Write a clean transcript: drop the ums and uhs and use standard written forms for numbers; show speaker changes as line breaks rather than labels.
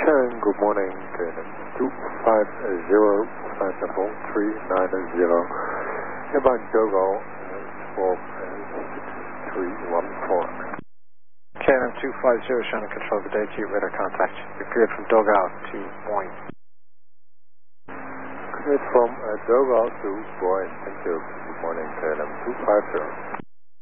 Karen, good morning. KLM 250, flight level 390. Inbound Dogo, for 6314.
KLM 250, trying to control the data, radar contact. You're cleared from Dogo to Boeing.
Cleared from Dogo to Boeing. Thank you. Good morning, KLM 250.